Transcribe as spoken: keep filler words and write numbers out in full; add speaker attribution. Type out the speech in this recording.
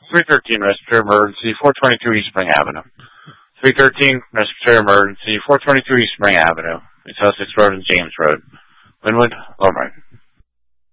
Speaker 1: three thirteen, respiratory emergency, four twenty-two East Spring Avenue. three thirteen, respiratory emergency, four twenty-two East Spring Avenue, East Sussex Road and James Road. Wynwood, Lomert.